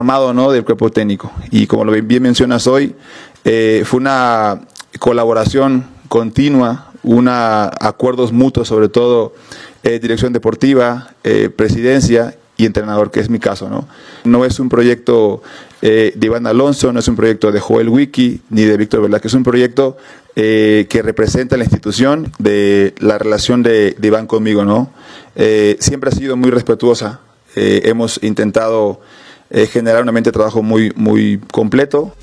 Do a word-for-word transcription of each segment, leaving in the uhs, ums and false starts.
formado, ¿no?, del cuerpo técnico. Y como lo bien mencionas hoy, eh, fue una colaboración continua, una acuerdos mutuos, sobre todo eh, dirección deportiva, eh, presidencia y entrenador, que es mi caso, ¿no? No es un proyecto eh, de Iván Alonso, no es un proyecto de Joel Wiki ni de Víctor Velázquez, es un proyecto eh, que representa la institución, de la relación de, de Iván conmigo, ¿no? Eh, siempre ha sido muy respetuosa, eh, hemos intentado eh, generar un ambiente de trabajo muy, muy completo.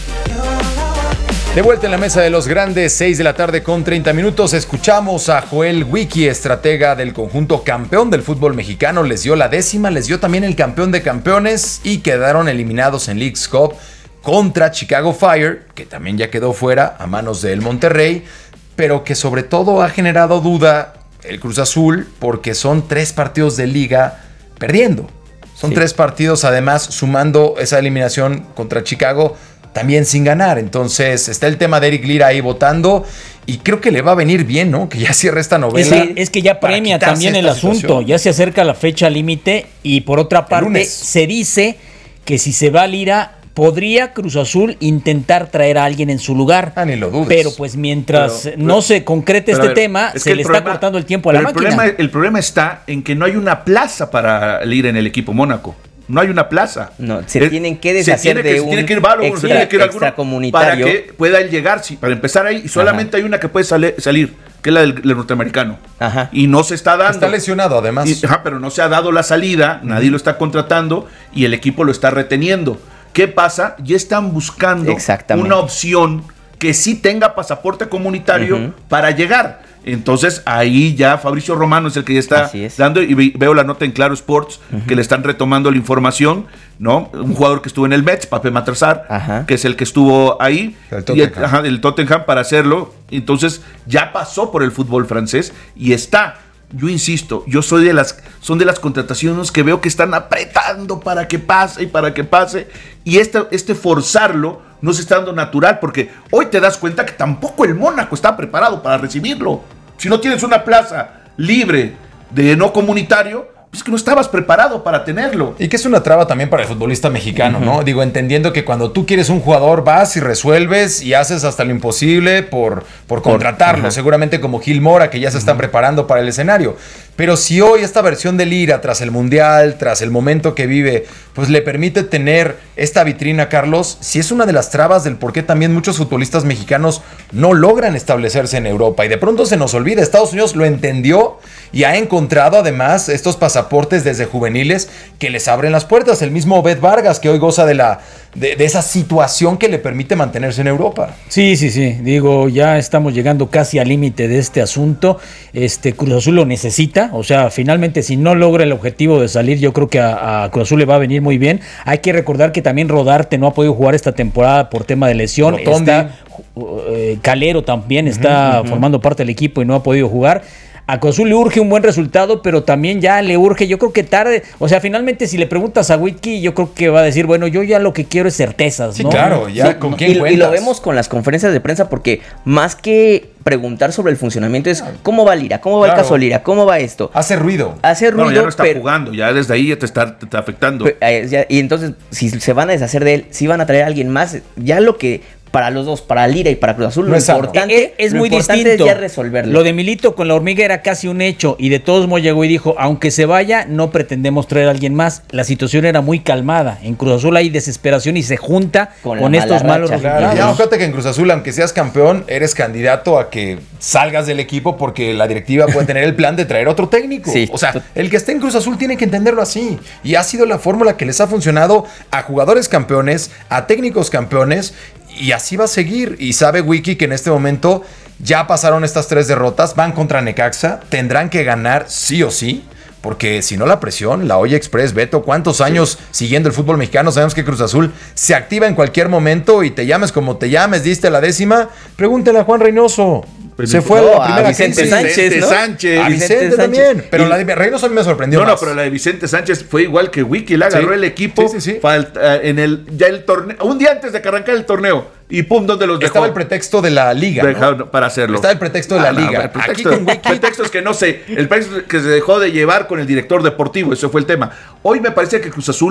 De vuelta en la mesa de los grandes, seis de la tarde con treinta minutos, escuchamos a Joel Wiki, estratega del conjunto campeón del fútbol mexicano. Les dio la décima, les dio también el campeón de campeones y quedaron eliminados en Leagues Cup contra Chicago Fire, que también ya quedó fuera a manos del Monterrey, pero que sobre todo ha generado duda el Cruz Azul porque son tres partidos de liga perdiendo. Son sí. tres partidos además sumando esa eliminación contra Chicago, también sin ganar. Entonces está el tema de Eric Lira ahí votando y creo que le va a venir bien, ¿no? Que ya cierre esta novela. Es, es que ya premia también el asunto. Situación. Ya se acerca la fecha límite y por otra parte se dice que si se va Lira podría Cruz Azul intentar traer a alguien en su lugar. Ah, ni lo dudes. Pero pues mientras pero, pero, no se concrete este ver, tema, se le problema, está cortando el tiempo a la el máquina. Problema, el problema está en que no hay una plaza para Lira en el equipo Mónaco. No hay una plaza. No, se es, tienen que deshacer se tiene que, de se un tiene que ir Balo, extra, se tiene que ir extracomunitario para que puedan llegar, sí, para empezar ahí. Y solamente Ajá. hay una que puede sale, salir, que es la del, del norteamericano. Ajá. Y no se está dando. Está lesionado además. Y, ajá, pero no se ha dado la salida, uh-huh. nadie lo está contratando y el equipo lo está reteniendo. ¿Qué pasa? Ya están buscando una opción que sí tenga pasaporte comunitario uh-huh. para llegar. Entonces ahí ya Fabricio Romano es el que ya está dando, y veo la nota en Claro Sports uh-huh. que le están retomando la información, ¿no? Un jugador que estuvo en el Metz, Pape Matrassar, uh-huh. que es el que estuvo ahí, el Tottenham. Y el, ajá, el Tottenham para hacerlo. Entonces ya pasó por el fútbol francés y está. Yo insisto, yo soy de las, son de las contrataciones que veo que están apretando para que pase y para que pase. Y este, este forzarlo no se está dando natural, porque hoy te das cuenta que tampoco el Mónaco está preparado para recibirlo. Si no tienes una plaza libre de no comunitario, es que no estabas preparado para tenerlo. Y que es una traba también para el futbolista mexicano, uh-huh. ¿no? Digo, entendiendo que cuando tú quieres un jugador vas y resuelves y haces hasta lo imposible por, por contratarlo, uh-huh. seguramente como Gil Mora, que ya se uh-huh. están preparando para el escenario. Pero si hoy esta versión de Lira, tras el Mundial, tras el momento que vive, pues le permite tener esta vitrina, Carlos, si es una de las trabas del por qué también muchos futbolistas mexicanos no logran establecerse en Europa. Y de pronto se nos olvida, Estados Unidos lo entendió y ha encontrado además estos pasaportes desde juveniles que les abren las puertas. El mismo Obed Vargas, que hoy goza de la de, de esa situación que le permite mantenerse en Europa. Sí, sí, sí. Digo, ya estamos llegando casi al límite de este asunto. Este Cruz Azul lo necesita. O sea, finalmente, si no logra el objetivo de salir, yo creo que a, a Cruz Azul le va a venir muy bien. Hay que recordar que también Rodarte no ha podido jugar esta temporada por tema de lesión. Rotondi. Está eh, Calero también está uh-huh, uh-huh. formando parte del equipo y no ha podido jugar. A Cruz Azul le urge un buen resultado, pero también ya le urge, yo creo que tarde, o sea, finalmente si le preguntas a Witki, yo creo que va a decir, bueno, yo ya lo que quiero es certezas, sí, ¿no? Claro, ya sí, con quién y, cuentas. Y lo vemos con las conferencias de prensa, porque más que preguntar sobre el funcionamiento es cómo va Lira, cómo va claro. el caso Lira, cómo va esto. Hace ruido. Hace ruido, no, ya no está pero, jugando, ya desde ahí ya te está, te está afectando. Pero, eh, ya, y entonces, si se van a deshacer de él, si van a traer a alguien más, ya lo que... Para los dos, para Lira y para Cruz Azul, no lo es importante, es, es lo muy importante distinto. Es ya resolverlo. Lo de Milito con la hormiga era casi un hecho y de todos modos llegó y dijo, aunque se vaya, no pretendemos traer a alguien más. La situación era muy calmada. En Cruz Azul hay desesperación y se junta con, con estos malos resultados. Claro. Fíjate que en Cruz Azul, aunque seas campeón, eres candidato a que salgas del equipo porque la directiva puede tener el plan de traer otro técnico. Sí. O sea, el que esté en Cruz Azul tiene que entenderlo así. Y ha sido la fórmula que les ha funcionado a jugadores campeones, a técnicos campeones. Y así va a seguir. Y sabe Wiki que en este momento ya pasaron estas tres derrotas. Van contra Necaxa. Tendrán que ganar sí o sí. Porque si no la presión, la olla express, Beto, ¿cuántos años sí. siguiendo el fútbol mexicano? Sabemos que Cruz Azul se activa en cualquier momento y te llames como te llames, diste la décima. Pregúntale a Juan Reynoso. Se fue no, la primera a Vicente crisis. Sánchez, Vicente ¿no? Sánchez. A Vicente, Vicente también. Pero y, la de Reynoso a mí me sorprendió No, más. no, pero la de Vicente Sánchez fue igual que Wiki. Le agarró sí. el equipo sí, sí, sí. Falta, en el, ya el torneo, un día antes de que arrancara el torneo. Y pum, ¿dónde los dejó? Estaba el pretexto de la liga, ¿no? Para hacerlo. Estaba el pretexto de la ah, liga. No, el pretexto, Aquí con Wiki. pretexto es que no sé. El pretexto que se dejó de llevar con el director deportivo. Ese fue el tema. Hoy me parece que Cruz Azul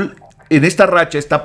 en esta racha está